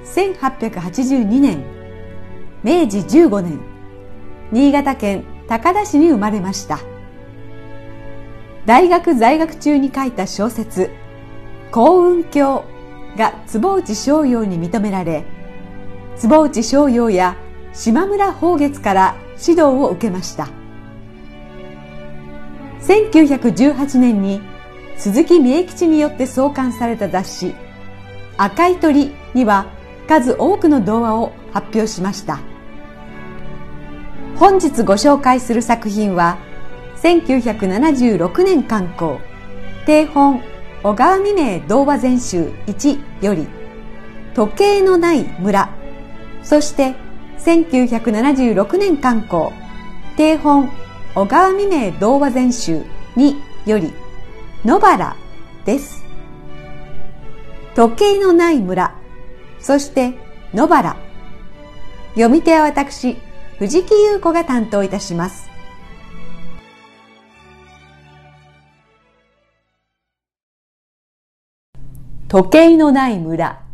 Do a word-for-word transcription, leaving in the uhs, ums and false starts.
せんはっぴゃくはちじゅうにねん、めいじじゅうごねん、新潟県高田市に生まれました。大学在学中に書いた小説「幸運経」が坪内逍遙に認められ、坪内逍遙や島村宝月から指導を受けました。せんきゅうひゃくじゅうはちねんに鈴木三重吉によって創刊された雑誌「赤い鳥」には数多くの童話を発表しました。本日ご紹介する作品はせんきゅうひゃくななじゅうろくねん刊行定本小川未明童話全集いちより時計のない村、そしてせんきゅうひゃくななじゅうろくねん刊行定本小川未明童話全集により野原です。時計のない村、そして野原。読み手は私、藤木優子が担当いたします。時計のない村。